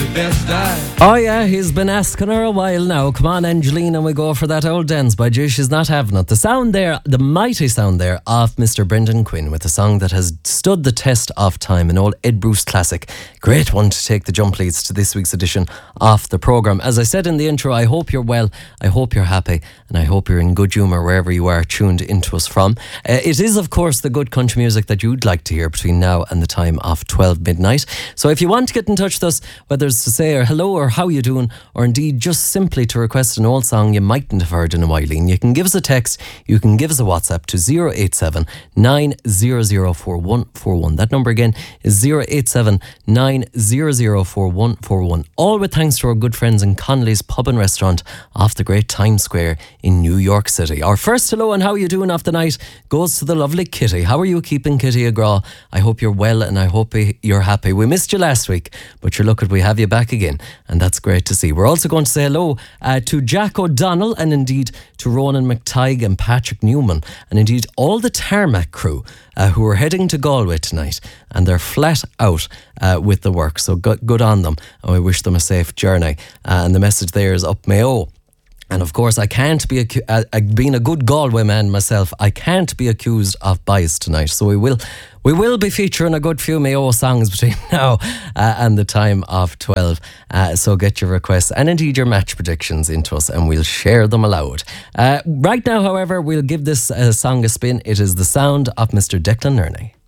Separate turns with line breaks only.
Oh yeah, he's been asking her a while now. Come on, Angelina, we go for that old dance. By Jay, she's not having it. The sound there, the mighty sound there of Mr. Brendan Quinn with a song that has stood the test of time, an old Ed Bruce classic. Great one to take the jump leads to this week's edition of the programme. As I said in the intro, I hope you're well, I hope you're happy, and I hope you're in good humour wherever you are tuned into us from. It is, of course, the good country music that you'd like to hear between now and the time of 12 midnight. So if you want to get in touch with us, whether it's to say or hello or how you doing, or indeed just simply to request an old song you mightn't have heard in a while, you can give us a text, you can give us a WhatsApp to 087 900 4141. That number again is 087 900 4141. All with thanks to our good friends in Connolly's Pub and Restaurant off the great Times Square in New York City. Our first hello and how you doing off the night goes to the lovely Kitty. How are you keeping, Kitty Agraw? I hope you're well and I hope you're happy. We missed you last week, but you're lucky we have you back again, and that's great to see. We're also going to say hello to Jack O'Donnell and indeed to Ronan McTighe and Patrick Newman and indeed all the Tarmac crew who are heading to Galway tonight, and they're flat out with the work, so good on them, and we wish them a safe journey. And the message there is up Mayo. And of course, I can't be being a good Galway man myself, I can't be accused of bias tonight. So we will be featuring a good few Mayo songs between now and the time of 12. So get your requests and indeed your match predictions into us, and we'll share them aloud. Right now, however, we'll give this song a spin. It is the sound of Mr. Declan Nerney.